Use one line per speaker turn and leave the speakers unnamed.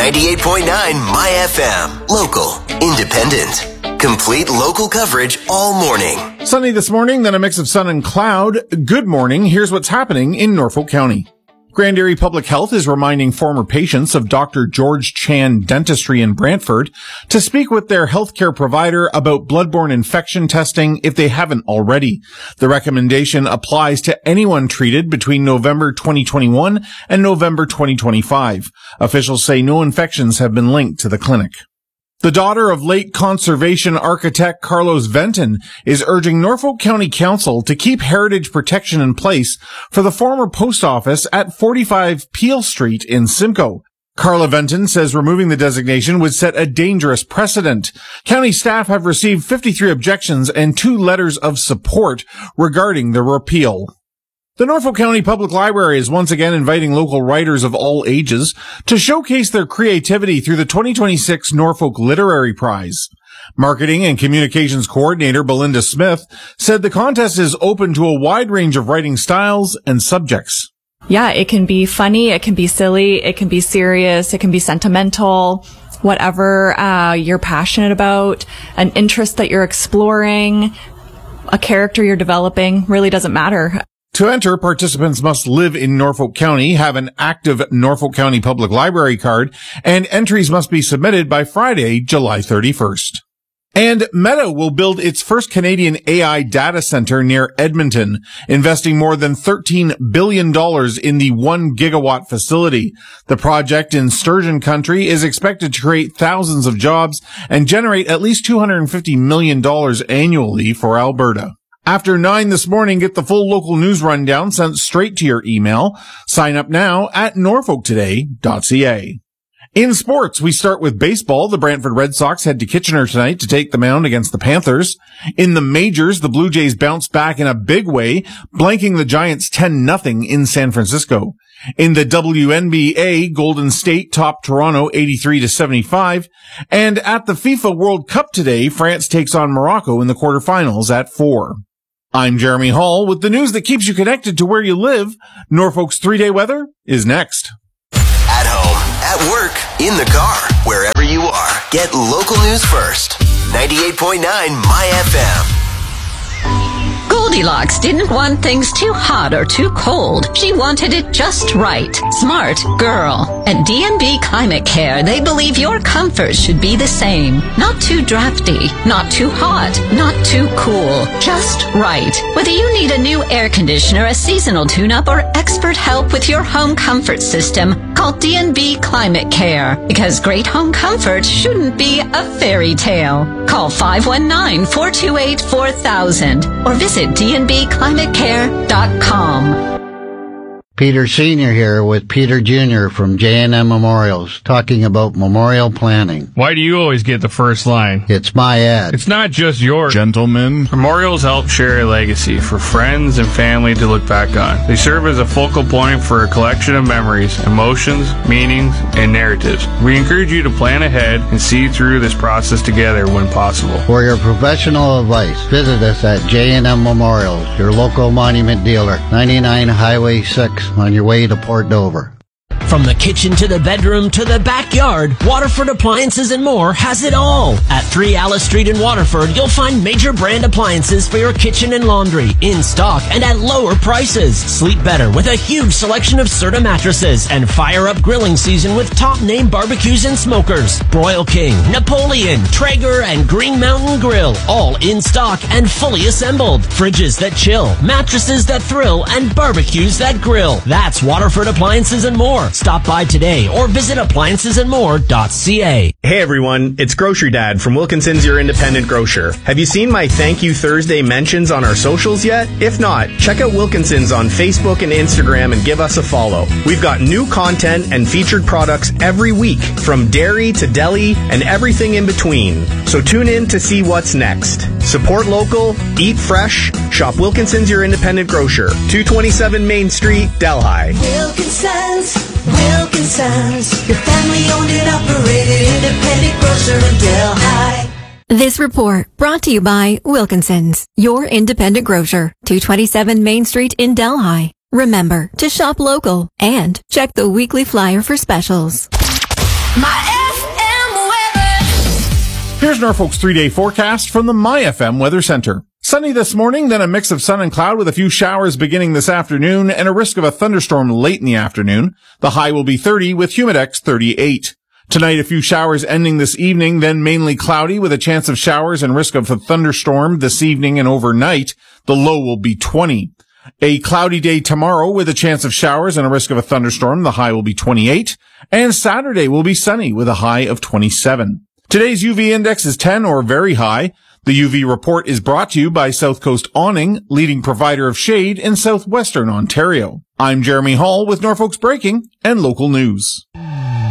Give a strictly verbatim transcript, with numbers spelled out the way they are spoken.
ninety-eight point nine My F M. Local, independent, complete local coverage all morning.
Sunny this morning, then a mix of sun and cloud. Good morning. Here's what's happening in Norfolk County. Grand Erie Public Health is reminding former patients of Doctor George Chan Dentistry in Brantford to speak with their healthcare provider about bloodborne infection testing if they haven't already. The recommendation applies to anyone treated between November twenty twenty-one and November twenty twenty-five. Officials say no infections have been linked to the clinic. The daughter of late conservation architect Carlos Venton is urging Norfolk County Council to keep heritage protection in place for the former post office at forty-five Peel Street in Simcoe. Carla Venton says removing the designation would set a dangerous precedent. County staff have received fifty-three objections and two letters of support regarding the repeal. The Norfolk County Public Library is once again inviting local writers of all ages to showcase their creativity through the twenty twenty-six Norfolk Literary Prize. Marketing and Communications Coordinator Belinda Smith said the contest is open to a wide range of writing styles and subjects.
Yeah, it can be funny, it can be silly, it can be serious, it can be sentimental, whatever uh, you're passionate about, an interest that you're exploring, a character you're developing, really doesn't matter.
To enter, participants must live in Norfolk County, have an active Norfolk County Public Library card, and entries must be submitted by Friday, July thirty-first. And Meta will build its first Canadian A I data center near Edmonton, investing more than thirteen billion dollars in the one gigawatt facility. The project in Sturgeon Country is expected to create thousands of jobs and generate at least two hundred fifty million dollars annually for Alberta. After nine this morning, get the full local news rundown sent straight to your email. Sign up now at norfolk today dot c a. In sports, we start with baseball. The Brantford Red Sox head to Kitchener tonight to take the mound against the Panthers. In the majors, the Blue Jays bounce back in a big way, blanking the Giants ten nothing in San Francisco. In the W N B A, Golden State topped Toronto eighty-three to seventy-five. And at the FIFA World Cup today, France takes on Morocco in the quarterfinals at four. I'm Jeremy Hall with the news that keeps you connected to where you live. Norfolk's three-day weather is next.
At home, at work, in the car, wherever you are, get local news first. ninety-eight point nine My F M.
Goldilocks didn't want things too hot or too cold. She wanted it just right. Smart girl. At D and B Climate Care, they believe your comfort should be the same. Not too drafty, not too hot, not too cool. Just right. Whether you need a new air conditioner, a seasonal tune-up, or expert help with your home comfort system, call D and B Climate Care. Because great home comfort shouldn't be a fairy tale. Call five one nine, four two eight, four thousand or visit d n b climate care dot com.
Peter Senior here with Peter Junior from J and M Memorials, talking about memorial planning.
Why do you always get the first line?
It's my ad.
It's not just yours.
Gentlemen.
Memorials help share a legacy for friends and family to look back on. They serve as a focal point for a collection of memories, emotions, meanings, and narratives. We encourage you to plan ahead and see through this process together when possible.
For your professional advice, visit us at J and M Memorials, your local monument dealer, ninety-nine Highway six. On your way to Port Dover.
From the kitchen to the bedroom to the backyard, Waterford Appliances and More has it all. At three Alice Street in Waterford, you'll find major brand appliances for your kitchen and laundry in stock and at lower prices. Sleep better with a huge selection of Serta mattresses and fire up grilling season with top name barbecues and smokers. Broil King, Napoleon, Traeger, and Green Mountain Grill, all in stock and fully assembled. Fridges that chill, mattresses that thrill, and barbecues that grill. That's Waterford Appliances and More. Stop by today or visit appliances and more dot c a.
Hey everyone, it's Grocery Dad from Wilkinson's Your Independent Grocer. Have you seen my Thank You Thursday mentions on our socials yet? If not, check out Wilkinson's on Facebook and Instagram and give us a follow. We've got new content and featured products every week, from dairy to deli and everything in between. So tune in to see what's next. Support local, eat fresh, shop Wilkinson's Your Independent Grocer, two twenty-seven Main Street, Delhi.
Wilkinson's, Wilkinson's, your family owned and operated independent grocer in Delhi.
This report brought to you by Wilkinson's, your independent grocer, two twenty-seven Main Street in Delhi. Remember to shop local and check the weekly flyer for specials.
My F M weather.
Here's Norfolk's three-day forecast from the My F M Weather Center. Sunny this morning, then a mix of sun and cloud with a few showers beginning this afternoon and a risk of a thunderstorm late in the afternoon. The high will be thirty with Humidex thirty-eight. Tonight, a few showers ending this evening, then mainly cloudy with a chance of showers and risk of a thunderstorm this evening and overnight. The low will be twenty. A cloudy day tomorrow with a chance of showers and a risk of a thunderstorm. The high will be twenty-eight. And Saturday will be sunny with a high of twenty-seven. Today's U V index is ten or very high. The U V report is brought to you by South Coast Awning, leading provider of shade in southwestern Ontario. I'm Jeremy Hall with Norfolk's Breaking and Local News.